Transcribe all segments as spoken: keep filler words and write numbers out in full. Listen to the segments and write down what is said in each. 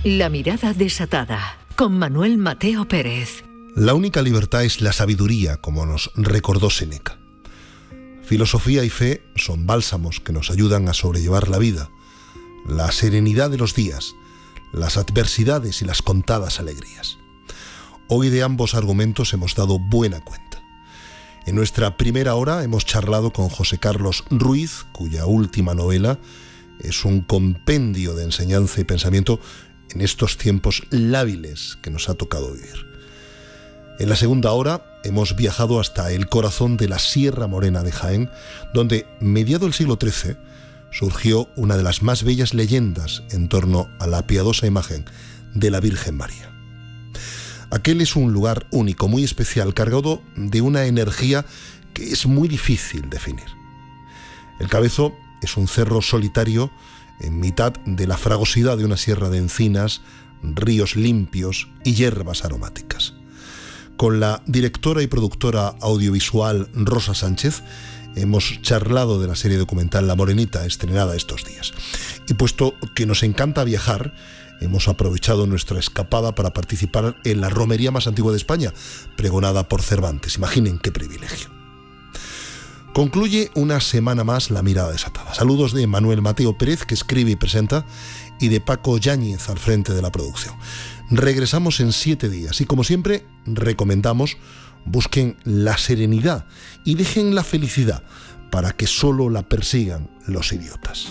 La mirada desatada, con Manuel Mateo Pérez. La única libertad es la sabiduría, como nos recordó Séneca. Filosofía y fe son bálsamos que nos ayudan a sobrellevar la vida, la serenidad de los días, las adversidades y las contadas alegrías. Hoy de ambos argumentos hemos dado buena cuenta. En nuestra primera hora hemos charlado con José Carlos Ruiz, cuya última novela es un compendio de enseñanza y pensamiento en estos tiempos lábiles que nos ha tocado vivir. En la segunda hora hemos viajado hasta el corazón de la Sierra Morena de Jaén, donde, mediado el siglo trece, surgió una de las más bellas leyendas en torno a la piadosa imagen de la Virgen María. Aquel es un lugar único, muy especial, cargado de una energía que es muy difícil definir. El Cabezo es un cerro solitario en mitad de la fragosidad de una sierra de encinas, ríos limpios y hierbas aromáticas. Con la directora y productora audiovisual Rosa Sánchez hemos charlado de la serie documental La Morenita, estrenada estos días. Y puesto que nos encanta viajar, hemos aprovechado nuestra escapada para participar en la romería más antigua de España, pregonada por Cervantes. Imaginen qué privilegio. Concluye una semana más La Mirada Desatada. Saludos de Manuel Mateo Pérez, que escribe y presenta, y de Paco Yáñez al frente de la producción. Regresamos en siete días y, como siempre, recomendamos busquen la serenidad y dejen la felicidad para que solo la persigan los idiotas.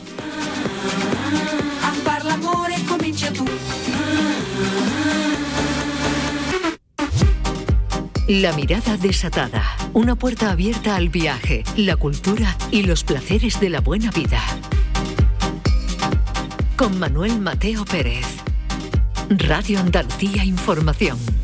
La Mirada Desatada, una puerta abierta al viaje, la cultura y los placeres de la buena vida. Con Manuel Mateo Pérez. Radio Andalucía Información.